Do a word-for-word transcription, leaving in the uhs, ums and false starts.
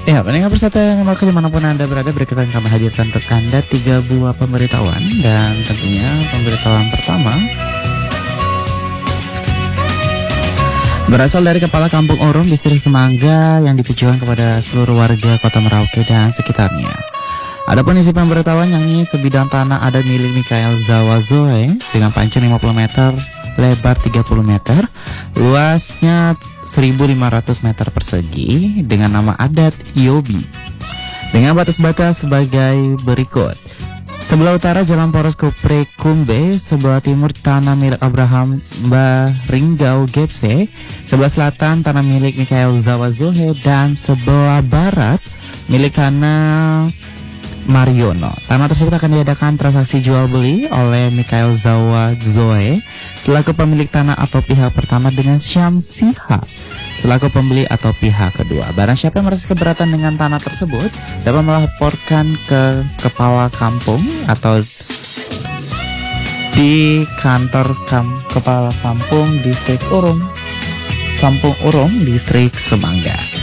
Ya, pendengar Persata Nomor dimanapun Anda berada, berikut yang kami hadirkan untuk Anda tiga buah pemberitahuan. Dan tentunya pemberitahuan pertama berasal dari Kepala Kampung Urung, Distrik Semangga, yang ditujukan kepada seluruh warga Kota Merauke dan sekitarnya. Adapun isi pemberitahuan yakni sebidang tanah adat milik Mikael Zawazoe dengan panjang lima puluh meter, lebar tiga puluh meter, luasnya seribu lima ratus meter persegi dengan nama adat Yobi. Dengan batas-batas sebagai berikut. Sebelah utara Jalan Poros Kupre Kumbe, sebelah timur tanah milik Abraham Baringgau Gepse, sebelah selatan tanah milik Mikael Zawazoe, dan sebelah barat milik tanah Mariono. Tanah tersebut akan diadakan transaksi jual beli oleh Mikael Zawazoe selaku pemilik tanah atau pihak pertama dengan Syamsiha selaku pembeli atau pihak kedua. Barang siapa yang merasa keberatan dengan tanah tersebut dapat melaporkan ke kepala kampung atau di kantor kam, kepala kampung distrik Urung, Kampung Urung, distrik Semangga.